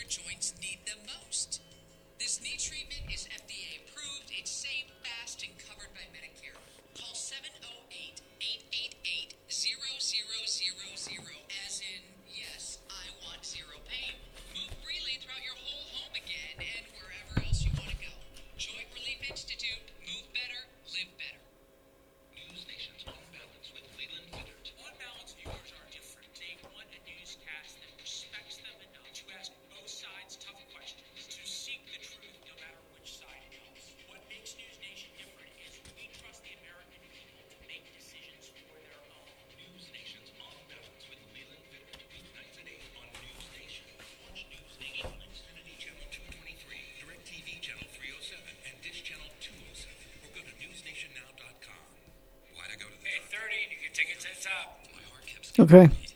your joints need them most. This knee treatment is FDA approved, it's safe, fast, and covered by Medicare. Call 708-888-0000, as in, yes, I want zero pain. Move freely throughout your whole home again and wherever else you want to go. Joint Relief Institute. Move better, live better. News Nation's On Balance with Leland Vittert. On Balance viewers are different. They want a newscast that respects them enough to ask both sides tough questions, to seek the truth no matter which side it comes. What makes News Nation different is we trust the American people to make decisions for their own. News Nation's On Balance with Leland Vittert. Weeknights at 8 on News Nation. Watch News Nation on Xfinity Channel 223, DirecTV Channel 307, and Dish Channel 207. Or go to newsnationnow.com. Why to go to the Pay 30 and you get tickets at the top. My heart kept skipping. Okay.